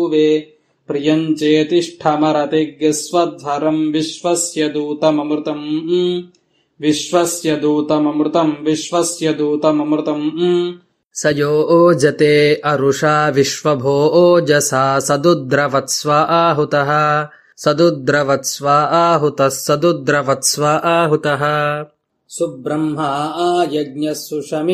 प्रियम् चेतिष्ठमरतिग्स्वध्वरम् विश्वस्य दूतममृतम् विश्वस्य दूतममृतम् स योजते अरुषा विश्वभोजसा सदुद्रवत्स्व आहुतः सुब्रह्मा यज्ञः सुषमिति